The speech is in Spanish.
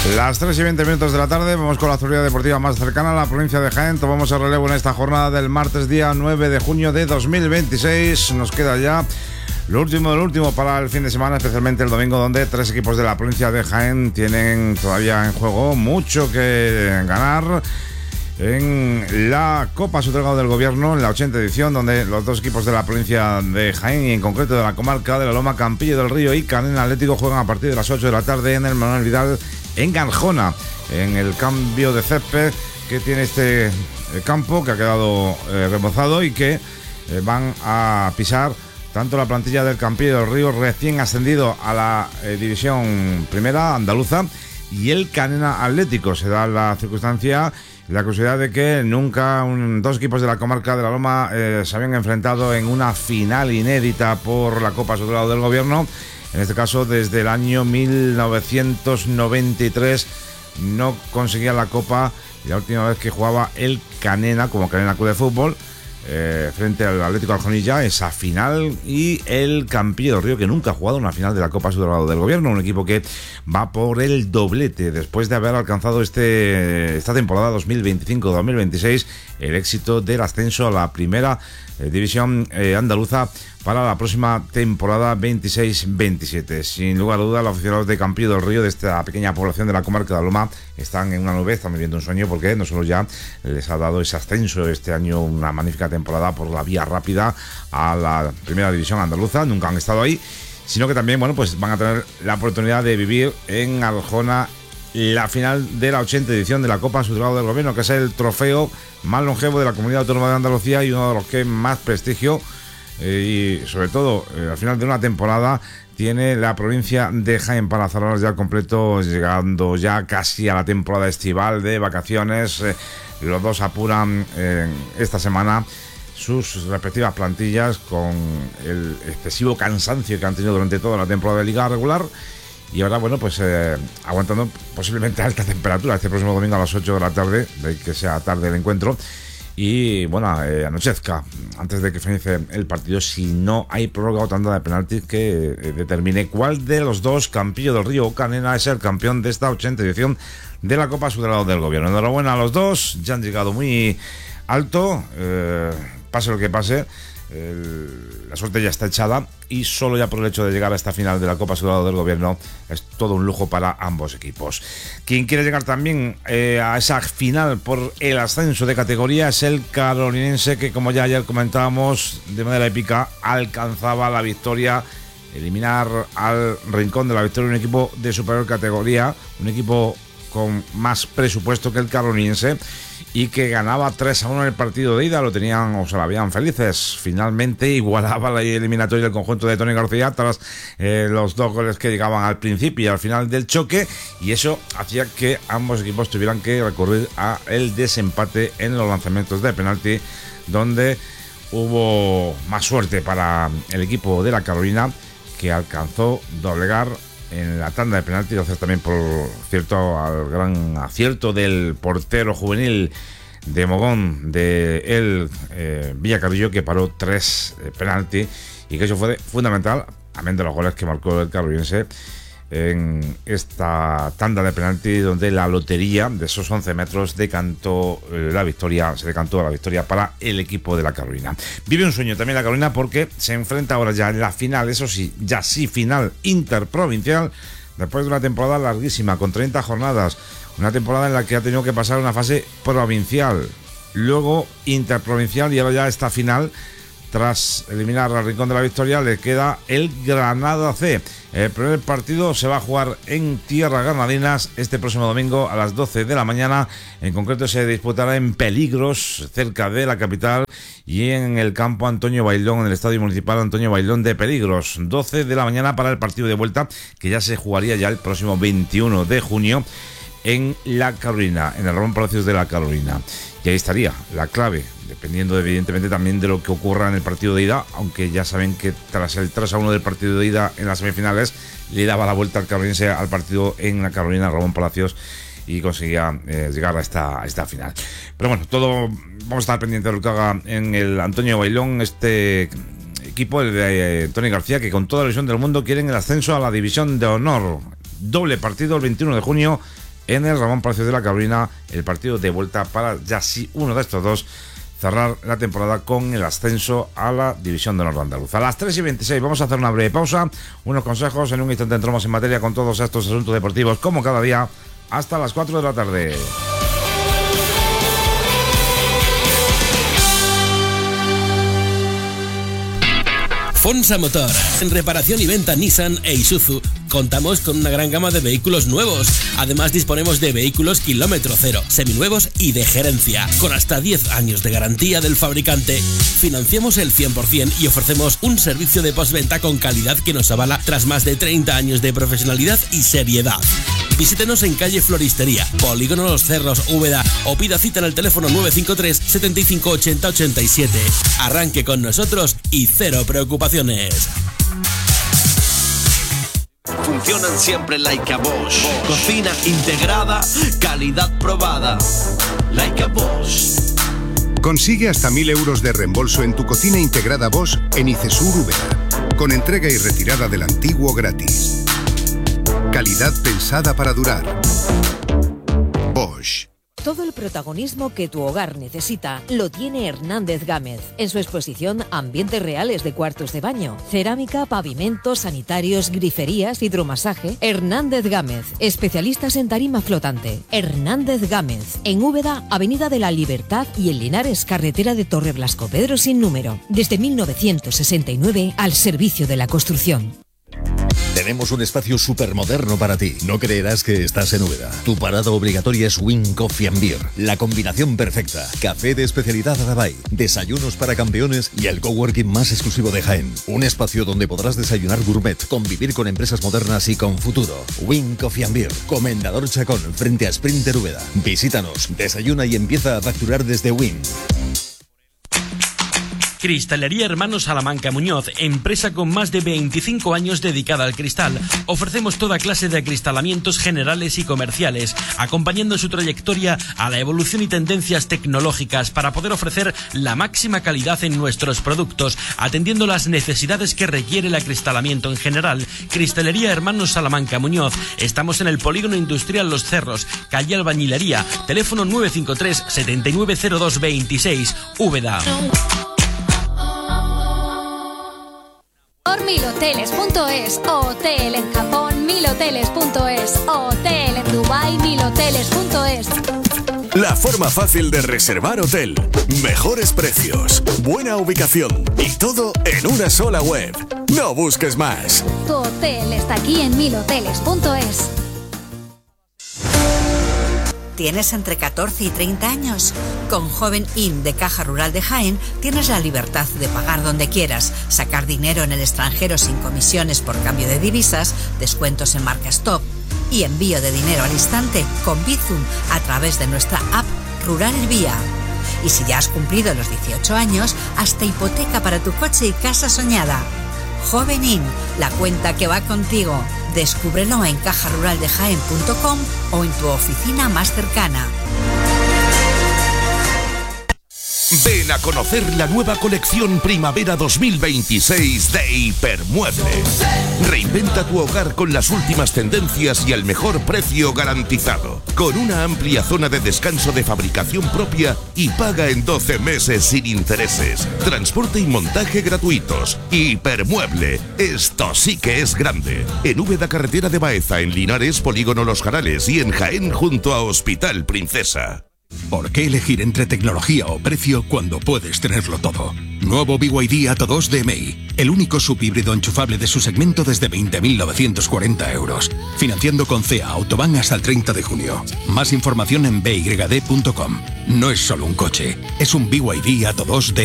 Las 3:20 de la tarde, vamos con la actualidad deportiva más cercana a la provincia de Jaén. Tomamos el relevo en esta jornada del martes, día 9 de junio de 2026. Nos queda ya lo último del último para el fin de semana, especialmente el domingo, donde tres equipos de la provincia de Jaén tienen todavía en juego mucho que ganar en la Copa Subdelegado del Gobierno, en la 80ª edición, donde los dos equipos de la provincia de Jaén y en concreto de la comarca de la Loma, Campillo del Río y Canena Atlético, juegan a partir de las 8 de la tarde en el Manuel Vidal en Garjona, en el cambio de césped que tiene este campo, que ha quedado remozado y que van a pisar tanto la plantilla del Campillo del Río, recién ascendido a la división primera andaluza, y el Canena Atlético. Se da la circunstancia, la curiosidad de que nunca dos equipos de la comarca de la Loma se habían enfrentado en una final inédita por la Copa Subdelegado del Gobierno. En este caso, desde el año 1993 no conseguía la Copa, y la última vez que jugaba el Canena, como Canena Club de Fútbol, frente al Atlético Aljonilla, esa final, y el Campillo del Río, que nunca ha jugado una final de la Copa Subdelegado del Gobierno, un equipo que va por el doblete después de haber alcanzado esta temporada 2025-2026 el éxito del ascenso a la primera división andaluza para la próxima temporada 26-27. Sin lugar a dudas, los aficionados de Campillo del Río, de esta pequeña población de la comarca de la Loma, están en una nube, están viviendo un sueño, porque no solo ya les ha dado ese ascenso este año, una magnífica temporada por la vía rápida a la primera división andaluza, nunca han estado ahí, sino que también, bueno, pues van a tener la oportunidad de vivir en Arjona la final de la 80ª edición de la Copa Subdelegado del Gobierno, que es el trofeo más longevo de la Comunidad Autónoma de Andalucía y uno de los que más prestigio y sobre todo al final de una temporada tiene la provincia de Jaén, para cerrar ya al completo, llegando ya casi a la temporada estival de vacaciones. Los dos apuran esta semana sus respectivas plantillas con el excesivo cansancio que han tenido durante toda la temporada de liga regular, y ahora, bueno, pues aguantando posiblemente alta temperatura este próximo domingo a las 8 de la tarde, de que sea tarde el encuentro, y bueno, anochezca antes de que finalice el partido, si no hay prórroga o tanda de penaltis que determine cuál de los dos, Campillo del Río o Canena, es el campeón de esta 80ª edición de la Copa Subdelegado del Gobierno. Enhorabuena a los dos, ya han llegado muy alto, pase lo que pase. La suerte ya está echada, y solo ya por el hecho de llegar a esta final de la Copa Subdelegado del Gobierno es todo un lujo para ambos equipos. Quien quiere llegar también a esa final por el ascenso de categoría es el Carolinense, que, como ya ayer comentábamos, de manera épica alcanzaba la victoria, eliminar al Rincón de la Victoria, un equipo de superior categoría, un equipo con más presupuesto que el Carolinense, y que ganaba 3-1 en el partido de ida. Lo tenían, o se la veían felices. Finalmente igualaba la eliminatoria del conjunto de Tony García tras los dos goles que llegaban al principio y al final del choque, y eso hacía que ambos equipos tuvieran que recurrir a el desempate en los lanzamientos de penalti, donde hubo más suerte para el equipo de la Carolina, que alcanzó doblegar en la tanda de penalti, gracias también, por cierto, al gran acierto del portero juvenil de Mogón, de el Villacarrillo, que paró 3 penaltis, y que eso fue fundamental, amén de los goles que marcó el carolinense en esta tanda de penalti, donde la lotería de esos 11 metros decantó la victoria, se decantó la victoria para el equipo de la Carolina. Vive un sueño también la Carolina, porque se enfrenta ahora ya en la final, eso sí, ya sí, final interprovincial, después de una temporada larguísima, con 30 jornadas, una temporada en la que ha tenido que pasar una fase provincial, luego interprovincial, y ahora ya esta final. Tras eliminar al Rincón de la Victoria, le queda el Granada C. El primer partido se va a jugar en tierras granadinas este próximo domingo a las 12 de la mañana. En concreto, se disputará en Peligros, cerca de la capital, y en el campo Antonio Bailón, en el Estadio Municipal Antonio Bailón de Peligros. 12 de la mañana para el partido de vuelta, que ya se jugaría ya el próximo 21 de junio en la Carolina, en el Ramón Palacios de la Carolina. Y ahí estaría la clave, dependiendo evidentemente también de lo que ocurra en el partido de ida, aunque ya saben que tras el 3-1 del partido de ida en las semifinales, le daba la vuelta al carolinense al partido en la Carolina, Ramón Palacios, y conseguía llegar a esta final. Pero bueno, todo vamos a estar pendientes de lo que haga en el Antonio Bailón este equipo, el de Tony García, que con toda la ilusión del mundo quieren el ascenso a la división de honor. Doble partido el 21 de junio en el Ramón Palacio de la Cabrina, el partido de vuelta para ya sí uno de estos dos cerrar la temporada con el ascenso a la División de Honor Andaluza. A las 3:26 vamos a hacer una breve pausa, unos consejos, en un instante entramos en materia con todos estos asuntos deportivos como cada día hasta las 4 de la tarde. Fonsa Motor. En reparación y venta Nissan e Isuzu contamos con una gran gama de vehículos nuevos. Además disponemos de vehículos kilómetro cero, seminuevos y de gerencia, con hasta 10 años de garantía del fabricante. Financiamos el 100% y ofrecemos un servicio de postventa con calidad que nos avala tras más de 30 años de profesionalidad y seriedad. Visítenos en calle Floristería, Polígono Los Cerros, Úbeda, o pida cita en el teléfono 953 75 80 87. Arranque con nosotros y cero preocupaciones. Funcionan siempre like a Bosch. Cocina integrada, calidad probada. Like a Bosch. Consigue hasta 1.000 euros de reembolso en tu cocina integrada Bosch en Icesur Úbeda, con entrega y retirada del antiguo gratis. Calidad pensada para durar. Bosch. Todo el protagonismo que tu hogar necesita lo tiene Hernández Gámez en su exposición Ambientes Reales de Cuartos de Baño, cerámica, pavimentos, sanitarios, griferías, hidromasaje. Hernández Gámez, especialistas en tarima flotante. Hernández Gámez, en Úbeda, Avenida de la Libertad, y en Linares, carretera de Torre Blasco Pedro sin número. Desde 1969 al servicio de la construcción. Tenemos un espacio supermoderno para ti. No creerás que estás en Úbeda. Tu parada obligatoria es Win Coffee and Beer. La combinación perfecta. Café de especialidad Adabay, desayunos para campeones y el coworking más exclusivo de Jaén. Un espacio donde podrás desayunar gourmet, convivir con empresas modernas y con futuro. Win Coffee and Beer. Comendador Chacón, frente a Sprinter Úbeda. Visítanos, desayuna y empieza a facturar desde Win. Cristalería Hermanos Salamanca Muñoz, empresa con más de 25 años dedicada al cristal. Ofrecemos toda clase de acristalamientos generales y comerciales, acompañando su trayectoria a la evolución y tendencias tecnológicas para poder ofrecer la máxima calidad en nuestros productos, atendiendo las necesidades que requiere el acristalamiento en general. Cristalería Hermanos Salamanca Muñoz. Estamos en el Polígono Industrial Los Cerros, calle Albañilería, teléfono 953 790226, Úbeda. Milhoteles.es, hotel en Japón, milhoteles.es, hotel en Dubai, milhoteles.es. La forma fácil de reservar hotel, mejores precios, buena ubicación y todo en una sola web. No busques más. Tu hotel está aquí en milhoteles.es. ¿Tienes entre 14 y 30 años? Con Joven Inn de Caja Rural de Jaén tienes la libertad de pagar donde quieras, sacar dinero en el extranjero sin comisiones por cambio de divisas, descuentos en marcas top y envío de dinero al instante con Bizum a través de nuestra app Rural Vía. Y si ya has cumplido los 18 años, hasta hipoteca para tu coche y casa soñada. Joven Inn, la cuenta que va contigo. Descúbrelo en cajaruraldejaen.com o en tu oficina más cercana. Ven a conocer la nueva colección Primavera 2026 de Hipermueble. Reinventa tu hogar con las últimas tendencias y el mejor precio garantizado. Con una amplia zona de descanso de fabricación propia y paga en 12 meses sin intereses. Transporte y montaje gratuitos. Hipermueble. Esto sí que es grande. En Úbeda, carretera de Baeza, en Linares, Polígono Los Jarales y en Jaén junto a Hospital Princesa. ¿Por qué elegir entre tecnología o precio cuando puedes tenerlo todo? Nuevo BYD Atto 2 de MEI, el único subhíbrido enchufable de su segmento desde 20.940 euros. Financiando con CEA Autobahn hasta el 30 de junio. Más información en byd.com. No es solo un coche, es un BYD Atto 2 de